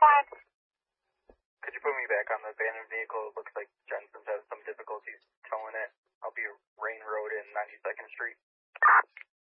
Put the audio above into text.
Could you put me back on the abandoned vehicle? It looks like Jensen's has some difficulties towing it. I'll be Rain Road in 92nd Street.